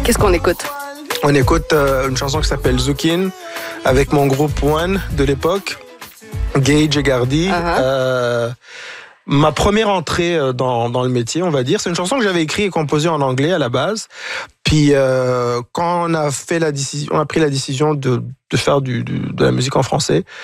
Qu'est-ce qu'on écoute? On écoute une chanson qui s'appelle Zukin avec mon groupe One de l'époque, Gage et Gardy. Ma première entrée dans le métier, on va dire. C'est une chanson que j'avais écrite et composée en anglais à la base. Puis quand on a pris la décision de faire de la musique en français,